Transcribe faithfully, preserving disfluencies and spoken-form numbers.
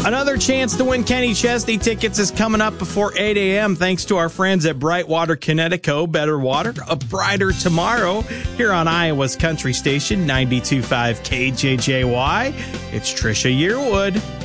Another chance to win Kenny Chesney tickets is coming up before eight a.m. thanks to our friends at Brightwater Connecticut. Better water, a brighter tomorrow. Here on Iowa's Country Station, ninety-two point five K J J Y. It's Trisha Yearwood.